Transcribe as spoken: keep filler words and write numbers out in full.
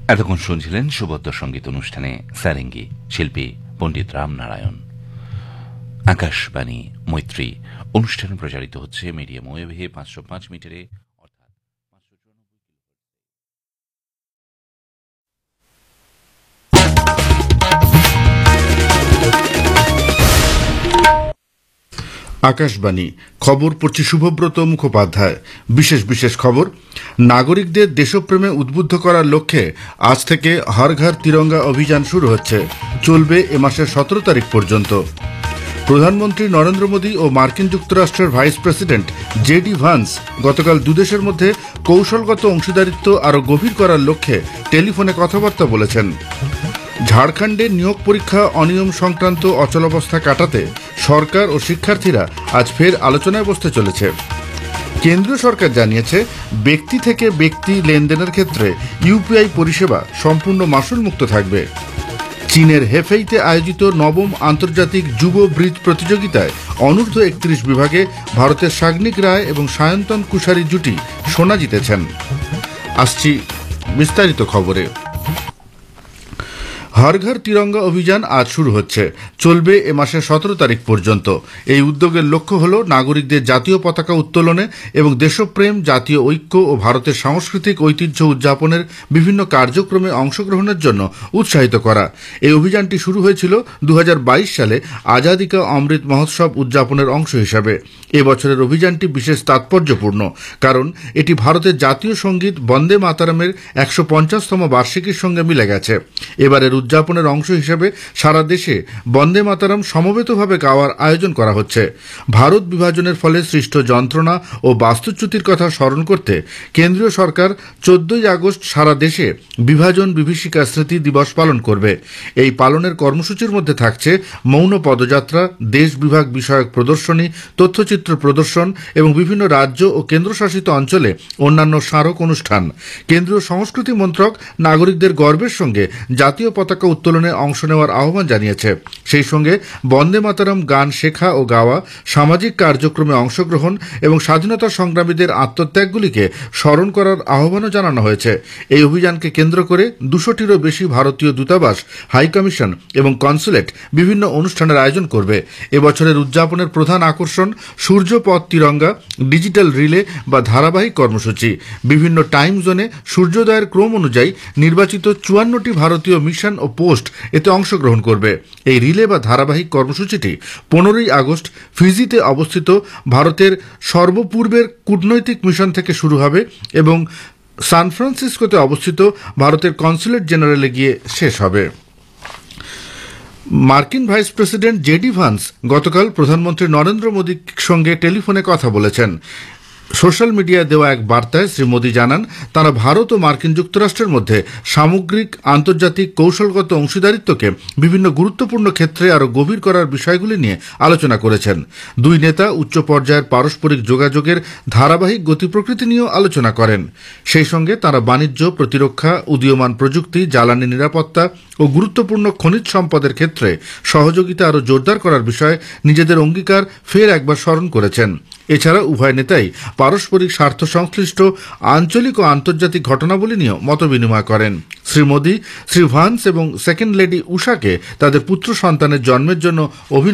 এতক্ষণ শুনছিলেন সুবদ্ধ সঙ্গীত অনুষ্ঠানে সারেঙ্গি, শিল্পী পণ্ডিত রামনারায়ণ। আকাশবাণী মৈত্রী অনুষ্ঠান প্রচারিত হচ্ছে মিডিয়াম ওয়েভে পাঁচশো পাঁচ মিটারে অর্থাৎ পাঁচশো আকাশবাণী খবর পড়ছি শুভব্রত মুখোপাধ্যায়। বিশেষ বিশেষ খবর। নাগরিকদের দেশপ্রেমে উদ্বুদ্ধ করার লক্ষ্যে আজ থেকে হর ঘর তিরঙ্গা অভিযান শুরু হচ্ছে, চলবে এ মাসের সতেরো তারিখ পর্যন্ত। প্রধানমন্ত্রী নরেন্দ্র মোদী ও মার্কিন যুক্তরাষ্ট্রের vice president J D Vance গতকাল দুদেশের মধ্যে কৌশলগত অংশীদারিত্ব আরও গভীর করার লক্ষ্যে টেলিফোনে কথাবার্তা বলেছেন। ঝাড়খণ্ডে নিয়োগ পরীক্ষা অনিয়ম সংক্রান্ত অচলাবস্থা কাটাতে সরকার ও শিক্ষার্থীরা আজ ফের আলোচনায় বসতে চলেছে। কেন্দ্রীয় সরকার জানিয়েছে, ব্যক্তি থেকে ব্যক্তি লেনদেনের ক্ষেত্রে ইউপিআই পরিষেবা সম্পূর্ণ মাশুল মুক্ত থাকবে। চীনের হেফেইতে আয়োজিত নবম আন্তর্জাতিক যুব ব্রিজ প্রতিযোগিতায় অনূর্ধ্ব একত্রিশ বিভাগে ভারতের সাগ্নিক রায় এবং সায়ন্তন কুশারী জুটি সোনা জিতেছেন। আসছি বিস্তারিত খবরে। হর ঘর তিরঙ্গা অভিযান আজ শুরু হচ্ছে, চলবে এ মাসের সতেরো তারিখ পর্যন্ত। এই উদ্যোগের লক্ষ্য হল নাগরিকদের জাতীয় পতাকা উত্তোলনে এবং দেশপ্রেম, জাতীয় ঐক্য ও ভারতের সাংস্কৃতিক ঐতিহ্য উদযাপনের বিভিন্ন কার্যক্রমে অংশগ্রহণের জন্য উৎসাহিত করা। এই অভিযানটি শুরু হয়েছিল দু হাজার বাইশ সালে আজাদী কা অমৃত মহোৎসব উদযাপনের অংশ হিসাবে। এবছরের অভিযানটি বিশেষ তাৎপর্যপূর্ণ, কারণ এটি ভারতের জাতীয় সঙ্গীত বন্দে মাতারমের একশো পঞ্চাশতম বার্ষিকীর সঙ্গে মিলে গেছে। এবারের উদযাপনের অংশ হিসেবে সারা দেশে বন্দে মাতারম সমবেতভাবে গাওয়ার আয়োজন করা হচ্ছে। ভারত বিভাজনের ফলে সৃষ্ট যন্ত্রণা ও বাস্তুচ্যুতির কথা স্মরণ করতে কেন্দ্রীয় সরকার চোদ্দই আগস্ট সারা দেশে বিভাজন বিভীষিকা স্মৃতি দিবস পালন করবে। এই পালনের কর্মসূচির মধ্যে থাকছে মৌন পদযাত্রা, দেশ বিভাগ বিষয়ক প্রদর্শনী, তথ্যচিত্র প্রদর্শন এবং বিভিন্ন রাজ্য ও কেন্দ্রশাসিত অঞ্চলে অন্যান্য স্মারক অনুষ্ঠান। কেন্দ্রীয় সংস্কৃতি মন্ত্রক নাগরিকদের গর্বের সঙ্গে জাতীয় পতাকা উত্তোলনে অংশ নেওয়ার আহ্বান জানিয়েছে। সেই সঙ্গে বন্দে মাতারম গান শেখা ও গাওয়া, সামাজিক কার্যক্রমে অংশগ্রহণ এবং স্বাধীনতা সংগ্রামীদের আত্মত্যাগগুলিকে স্মরণ করার আহ্বানও জানানো হয়েছে। এই অভিযানকে কেন্দ্র করে দুশোটিরও বেশি ভারতীয় দূতাবাস, হাইকমিশন এবং কনসুলেট বিভিন্ন অনুষ্ঠানের আয়োজন করবে। এবছরের উদযাপনের প্রধান আকর্ষণ সূর্যপথ তিরঙ্গা, ডিজিটাল রিলে বা ধারাবাহিক কর্মসূচি। বিভিন্ন টাইম জোনে সূর্যোদয়ের ক্রম অনুযায়ী নির্বাচিত চুয়ান্নটি ভারতীয় মিশন ও পোস্ট এতে অংশগ্রহণ করবে। এই রিলে বা ধারাবাহিক কর্মসূচিটি পনেরোই আগস্ট ফিজিতে অবস্থিত ভারতের সর্বপূর্বের কূটনৈতিক মিশন থেকে শুরু হবে এবং সান ফ্রান্সিসকোতে অবস্থিত ভারতের কনসুলেট জেনারেলে গিয়ে শেষ হবে। মার্কিন vice president J D Vance গতকাল প্রধানমন্ত্রী নরেন্দ্র মোদীর সঙ্গে টেলিফোনে কথা বলেছেন। সোশ্যাল মিডিয়ায় দেওয়া এক বার্তায় শ্রী মোদী জানান, তারা ভারত ও মার্কিন যুক্তরাষ্ট্রের মধ্যে সামগ্রিক আন্তর্জাতিক কৌশলগত অংশীদারিত্বকে বিভিন্ন গুরুত্বপূর্ণ ক্ষেত্রে আরও গভীর করার বিষয়গুলি নিয়ে আলোচনা করেছেন। দুই নেতা উচ্চ পর্যায়ের পারস্পরিক যোগাযোগের ধারাবাহিক গতি প্রকৃতি নিয়েও আলোচনা করেন। সেই সঙ্গে তারা বাণিজ্য, প্রতিরক্ষা, উদীয়মান প্রযুক্তি, জ্বালানি নিরাপত্তা ও গুরুত্বপূর্ণ খনিজ সম্পদের ক্ষেত্রে সহযোগিতা আরও জোরদার করার বিষয়ে নিজেদের অঙ্গীকার ফের একবার স্মরণ করেছেন। এছাড়া উভয় নেতাই পারস্পরিক স্বার্থ সংশ্লিষ্ট আঞ্চলিক ও আন্তর্জাতিক ঘটনাবলী নিয়েও মতবিনিময় করেন। শ্রী মোদী শ্রী ভান্স এবং সেকেন্ড লেডি উষাকে তাদের পুত্র সন্তানের জন্মের জন্য অভিনন্দন